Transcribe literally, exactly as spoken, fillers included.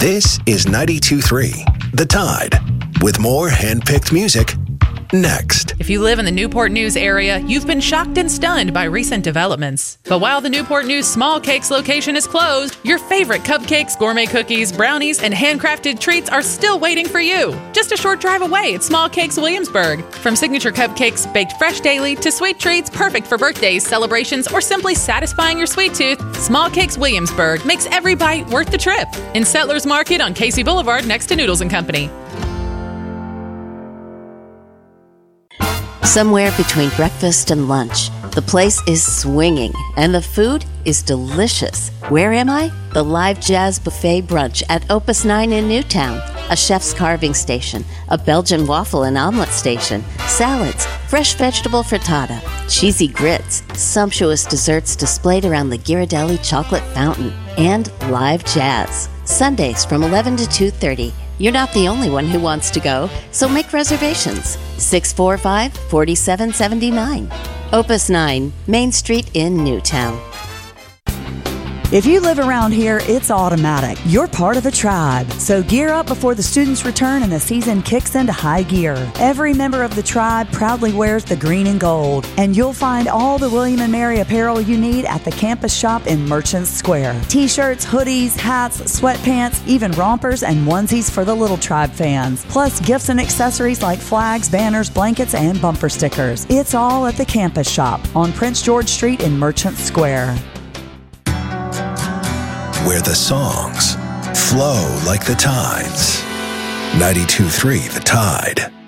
This is ninety-two point three The Tide, with more hand-picked music next. If you live in the Newport News area, you've been shocked and stunned by recent developments. But while the Newport News Small Cakes location is closed, your favorite cupcakes, gourmet cookies, brownies, and handcrafted treats are still waiting for you. Just a short drive away at Small Cakes Williamsburg. From signature cupcakes baked fresh daily to sweet treats perfect for birthdays, celebrations, or simply satisfying your sweet tooth, Small Cakes Williamsburg makes every bite worth the trip. In Settlers Market on Casey Boulevard next to Noodles and Company. Somewhere between breakfast and lunch, the place is swinging and the food is delicious. Where am I? The Live Jazz Buffet Brunch at Opus nine in Newtown. A chef's carving station, a Belgian waffle and omelet station, salads, fresh vegetable frittata, cheesy grits, sumptuous desserts displayed around the Ghirardelli chocolate fountain, and live jazz. Sundays from eleven to two thirty. You're not the only one who wants to go, so make reservations. six four five, four seven seven nine. Opus nine, Main Street in Newtown. If you live around here, it's automatic. You're part of a tribe. So gear up before the students return and the season kicks into high gear. Every member of the tribe proudly wears the green and gold. And you'll find all the William and Mary apparel you need at the campus shop in Merchants Square. T-shirts, hoodies, hats, sweatpants, even rompers and onesies for the Little Tribe fans. Plus gifts and accessories like flags, banners, blankets, and bumper stickers. It's all at the campus shop on Prince George Street in Merchants Square. Where the songs flow like the tides. ninety-two point three The Tide.